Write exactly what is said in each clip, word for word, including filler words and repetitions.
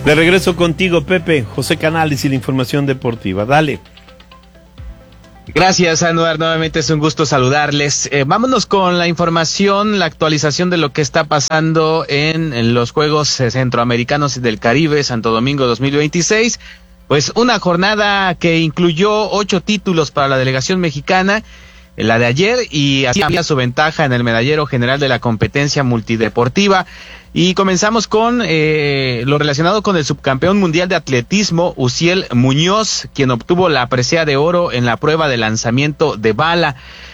De regreso contigo, Pepe. José Canales y la información deportiva. Dale. Gracias, Anuar. Nuevamente es un gusto saludarles. Eh, vámonos con la información, la actualización de lo que está pasando en, en los Juegos Centroamericanos y del Caribe, Santo Domingo dos mil veintiséis. Pues una jornada que incluyó ocho títulos para la delegación mexicana, la de ayer, y así había su ventaja en el medallero general de la competencia multideportiva. Y comenzamos con eh, lo relacionado con el subcampeón mundial de atletismo, Uziel Muñoz, quien obtuvo la presea de oro en la prueba de lanzamiento de bala.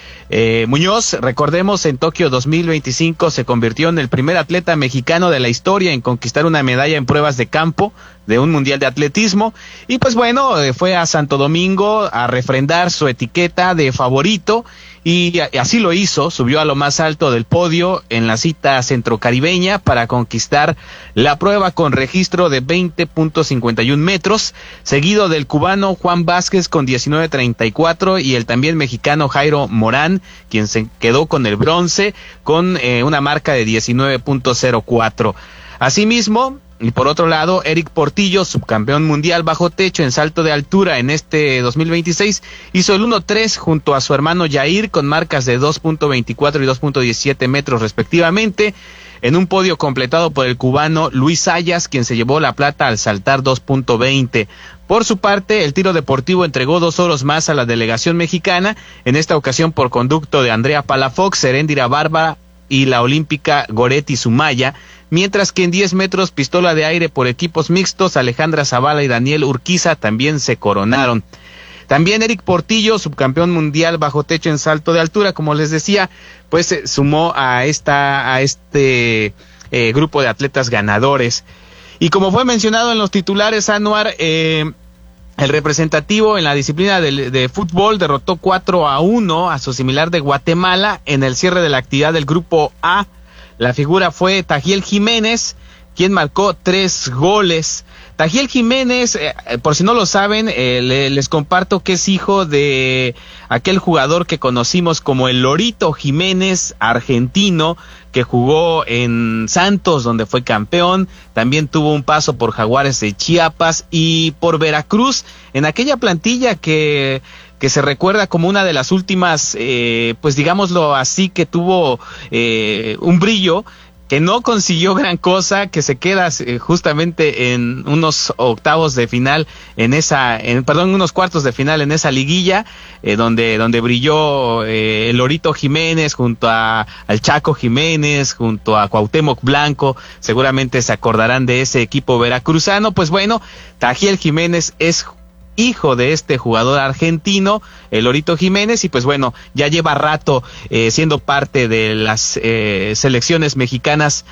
Eh, Muñoz, recordemos, en Tokio dos mil veinticinco se convirtió en el primer atleta mexicano de la historia en conquistar una medalla en pruebas de campo de un mundial de atletismo, y pues bueno, eh, fue a Santo Domingo a refrendar su etiqueta de favorito, y así lo hizo. Subió a lo más alto del podio en la cita centrocaribeña para conquistar la prueba con registro de veinte punto cincuenta y uno metros, seguido del cubano Juan Vázquez con diecinueve treinta y cuatro y el también mexicano Jairo Morán, quien se quedó con el bronce con eh, una marca de diecinueve punto cero cuatro. Asimismo, y por otro lado, Eric Portillo, subcampeón mundial bajo techo en salto de altura en este dos mil veintiséis, hizo el uno tres junto a su hermano Yair con marcas de dos punto veinticuatro y dos punto diecisiete metros respectivamente, en un podio completado por el cubano Luis Sayas, quien se llevó la plata al saltar dos punto veinte. Por su parte, el tiro deportivo entregó dos oros más a la delegación mexicana, en esta ocasión por conducto de Andrea Palafox, Seréndira Barba y la olímpica Goretti Sumaya, mientras que en diez metros pistola de aire por equipos mixtos, Alejandra Zavala y Daniel Urquiza también se coronaron. También Eric Portillo, subcampeón mundial bajo techo en salto de altura, como les decía, pues se sumó a esta a este eh, grupo de atletas ganadores. Y como fue mencionado en los titulares, Anuar, eh, el representativo en la disciplina de, de fútbol derrotó cuatro a uno a su similar de Guatemala en el cierre de la actividad del grupo A. La figura fue Tajiel Jiménez, quien marcó tres goles. Tajiel Jiménez, eh, por si no lo saben, eh, le, les comparto que es hijo de aquel jugador que conocimos como el Lorito Jiménez, argentino, que jugó en Santos, donde fue campeón. También tuvo un paso por Jaguares de Chiapas y por Veracruz, en aquella plantilla que... que se recuerda como una de las últimas, eh, pues digámoslo así, que tuvo eh, un brillo, que no consiguió gran cosa, que se queda eh, justamente en unos octavos de final, en esa, en, perdón, unos cuartos de final en esa liguilla, eh, donde, donde brilló eh, el Lorito Jiménez junto a, al Chaco Jiménez, junto a Cuauhtémoc Blanco. Seguramente se acordarán de ese equipo veracruzano. Pues bueno, Tajiel Jiménez es hijo de este jugador argentino, el Lorito Jiménez, y pues bueno, ya lleva rato eh, siendo parte de las eh, selecciones mexicanas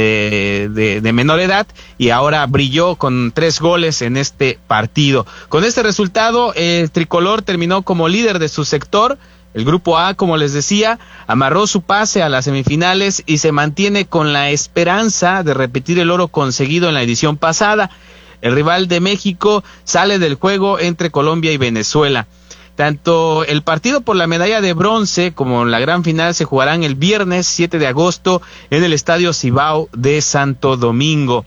eh, de, de menor edad, y ahora brilló con tres goles en este partido. Con este resultado, el tricolor terminó como líder de su sector. El grupo A, como les decía, amarró su pase a las semifinales y se mantiene con la esperanza de repetir el oro conseguido en la edición pasada. El rival de México sale del juego entre Colombia y Venezuela. Tanto el partido por la medalla de bronce como la gran final se jugarán el viernes siete de agosto en el Estadio Cibao de Santo Domingo.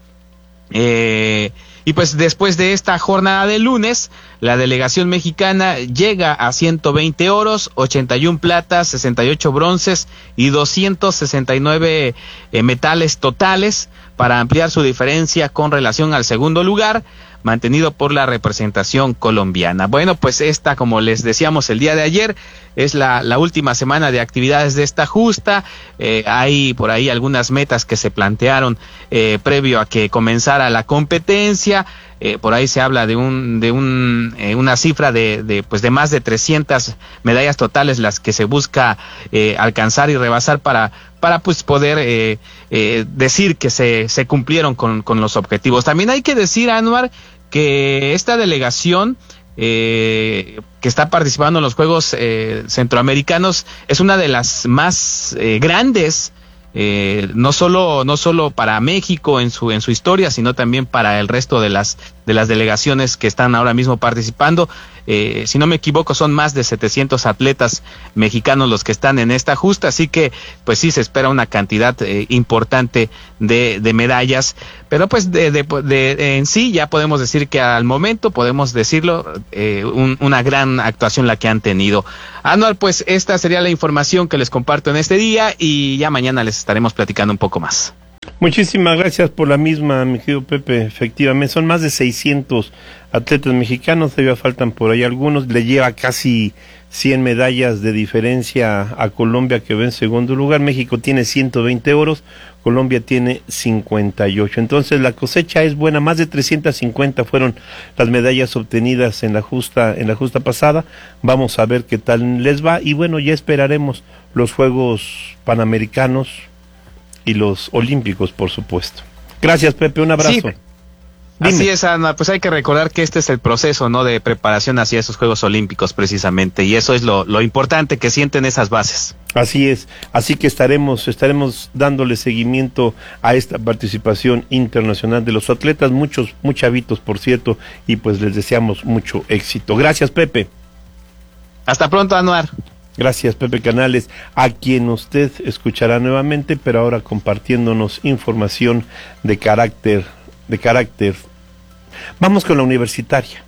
Eh, y pues después de esta jornada de lunes, la delegación mexicana llega a ciento veinte oros, ochenta y uno platas, sesenta y ocho bronces y doscientos sesenta y nueve eh, metales totales, para ampliar su diferencia con relación al segundo lugar, mantenido por la representación colombiana. Bueno, pues esta, como les decíamos el día de ayer, es la, la última semana de actividades de esta justa. Eh, hay por ahí algunas metas que se plantearon eh, previo a que comenzara la competencia. Eh, por ahí se habla de un de un eh, una cifra de, de pues de más de trescientas medallas totales, las que se busca eh, alcanzar y rebasar para para pues poder eh, eh, decir que se se cumplieron con con los objetivos. También hay que decir, Anuar, que esta delegación eh, que está participando en los Juegos eh, Centroamericanos es una de las más eh, grandes. Eh, no solo no solo para México en su en su historia, sino también para el resto de las de las delegaciones que están ahora mismo participando. Eh, si no me equivoco, son más de setecientos atletas mexicanos los que están en esta justa, así que pues sí se espera una cantidad eh, importante de, de medallas, pero pues de, de, de, en sí ya podemos decir que al momento, podemos decirlo, eh, un, una gran actuación la que han tenido. Anuar, pues esta sería la información que les comparto en este día y ya mañana les estaremos platicando un poco más. Muchísimas gracias por la misma, mi querido Pepe. Efectivamente, son más de seiscientos atletas mexicanos, todavía faltan por ahí algunos. Le lleva casi cien medallas de diferencia a Colombia, que va en segundo lugar. México tiene ciento veinte oros, Colombia tiene cincuenta y ocho. Entonces la cosecha es buena, más de trescientas cincuenta fueron las medallas obtenidas en la justa, en la justa pasada. Vamos a ver qué tal les va y bueno, ya esperaremos los Juegos Panamericanos y los Olímpicos, por supuesto. Gracias, Pepe, un abrazo. Sí. Así es, Ana, pues hay que recordar que este es el proceso, ¿no?, de preparación hacia esos Juegos Olímpicos precisamente, y eso es lo, lo importante, que sienten esas bases. Así es, así que estaremos, estaremos dándole seguimiento a esta participación internacional de los atletas, muchos, muchos chavitos, por cierto, y pues les deseamos mucho éxito. Gracias, Pepe. Hasta pronto, Anuar. Gracias, Pepe Canales, a quien usted escuchará nuevamente, pero ahora compartiéndonos información de carácter, de carácter. Vamos con la universitaria.